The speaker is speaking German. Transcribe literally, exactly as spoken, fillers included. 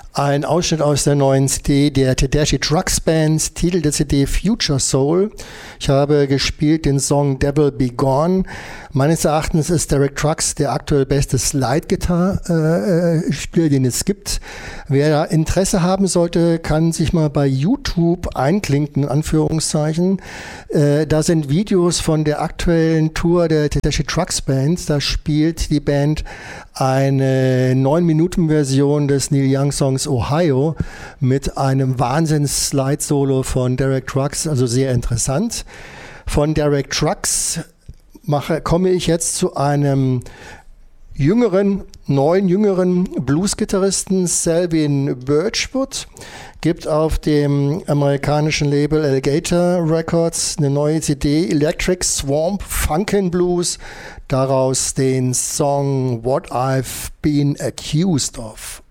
Ein Ausschnitt aus der neuen C D der Tedeschi Trucks Band, Titel der C D Future Soul. Ich habe gespielt den Song Devil Be Gone. Meines Erachtens ist Derek Trucks der aktuell beste Slide-Gitarre-Spieler, äh, den es gibt. Wer Interesse haben sollte, kann sich mal bei YouTube einklinken, in Anführungszeichen. Äh, da sind Videos von der aktuellen Tour der Tedeschi Trucks Band. Da spielt die Band eine neun Minuten Version des Neil Young Songs Ohio mit einem Wahnsinns-Slide-Solo von Derek Trucks, also sehr interessant. Von Derek Trucks mache, komme ich jetzt zu einem jüngeren, neuen jüngeren Blues-Gitarristen, Selvin Birchwood. Gibt auf dem amerikanischen Label Alligator Records eine neue C D, Electric Swamp Funkin' Blues, daraus den Song What I've Been Accused of.